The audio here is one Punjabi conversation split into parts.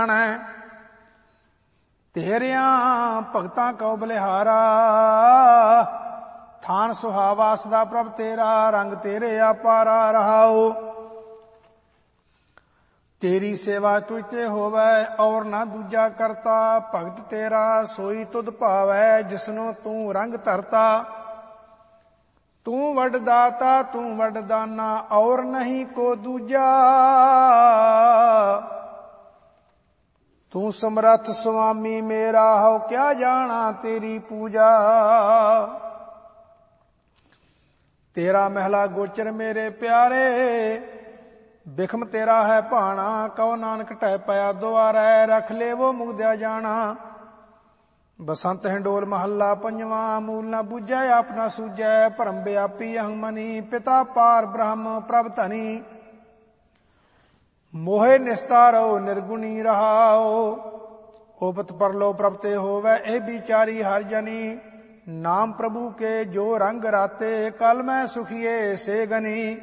ਤੇਰਿਆਂ ਭਗਤਾਂ ਕਉ ਬਲਿਹਾਰਾ। ਥਾਨ ਸੁਹਾਵਾ ਸਦਾ ਪ੍ਰਭ ਤੇਰਾ, ਰੰਗ ਤੇਰੇ ਆਪਾਰਾ ਰਹਾਉ। ਤੇਰੀ ਸੇਵਾ ਤੁਝ ਤੇ ਹੋਵੈ ਔਰ ਨਾ ਦੂਜਾ ਕਰਤਾ। ਭਗਤ ਤੇਰਾ ਸੋਈ ਤੁਧ ਭਾਵੈ, ਜਿਸਨੂੰ ਤੂੰ ਰੰਗ ਧਰਤਾ। ਤੂੰ ਵੱਡ ਦਾਤਾ ਤੂੰ ਵੱਡ ਦਾਨਾ, ਔਰ ਨਹੀਂ ਕੋ ਦੂਜਾ। ਤੂੰ ਸਮਰੱਥ ਸੁਆਮੀ ਮੇਰਾ, ਹਉ ਕਿਆ ਜਾਣਾ ਤੇਰੀ ਪੂਜਾ। ਤੇਰਾ ਮਹਿਲਾ ਗੋਚਰ ਮੇਰੇ ਪਿਆਰੇ, ਬਿਖਮ ਤੇਰਾ ਹੈ ਭਾਣਾ। ਕਉ ਨਾਨਕ ਢਹਿ ਪਿਆ ਦੁਆਰੈ, ਰਖ ਲੇਵੋ ਮੁਗਦਿਆ ਜਾਣਾ। ਬਸੰਤ ਹਿੰਡੋਲ ਮਹੱਲਾ ਪੰਜਵਾਂ। ਮੂਲ ਨਾ ਬੁਝੈ ਆਪ ਨਾ ਸੂਝੈ, ਭਰਮ ਵਿਆਪੀ ਅਹੰ ਮਨੀ। ਪਿਤਾ ਪਾਰ ਬ੍ਰਹਮ ਪ੍ਰਭ ਧਨੀ, ਮੋਹਿ ਨਿਸਤਾਰੋ ਨਿਰਗੁਣੀ ਰਹਾਉ। ਉਪਤ ਪਰਲੋ ਪ੍ਰਭ ਤੇ ਹੋਵੈ ਇਹ ਵਿਚਾਰੀ ਹਰ ਜਨੀ। ਨਾਮ ਪ੍ਰਭੂ ਕੇ ਜੋ ਰੰਗ ਰਾਤੇ, ਕਲ ਮੈਂ ਸੁਖੀਏ ਸੇ ਗਨੀ।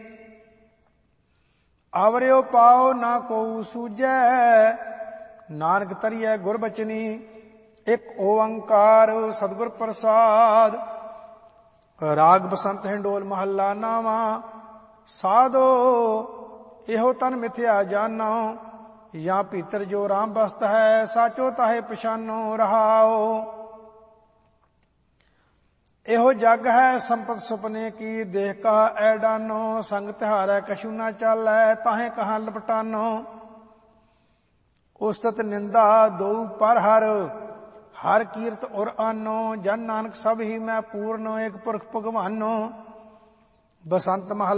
ਆਵਰਿਓ ਪਾਉ ਨਾ ਕੋ ਸੂਝੈ, ਨਾਨਕ ਤਰੀਐ ਗੁਰ ਬਚਨੀ। ਇਕ ਓੰਕਾਰ ਸਤਿਗੁਰ ਪ੍ਰਸਾਦ। ਰਾਗ ਬਸੰਤ ਹਿੰਡੋਲ ਮਹੱਲਾ ਨਾਵਾਂ। ਸਾਧੋ ਇਹੋ ਤਨ ਮਿਥਿਆ ਜਾਨੋ, ਜਾਂ ਭੀਤਰ ਜੋ ਰਾਮ ਬਸਤ ਹੈ। ਸਾਚੋ ਤਾਹੇ ਪਛਾਨੋ ਰਹਾਉ। ਇਹੋ ਜਗ ਹੈ ਸੰਪਤ ਸੁਪਨੇ ਕੀ, ਦੇਖ ਕਾ ਐਡਾਨੋ। ਸੰਗ ਤਿਹਾਰੈ ਕਛੂ ਨਾ ਚਾਲੈ, ਤਾਹੇ ਕਹਾਂ ਲਪਟਾਨੋ। ਉਸਤਤ ਨਿੰਦਾ ਦੋ ਪਰ ਹਰ, ਹਰ ਕੀਰਤ ਔਰ ਆਨੋ। ਜਨ ਨਾਨਕ ਸਭ ਹੀ ਮੈਂ ਪੂਰਨ, ਏਕ ਪੁਰਖ ਭਗਵਾਨੋ। ਬਸੰਤ ਮਹੱਲਾ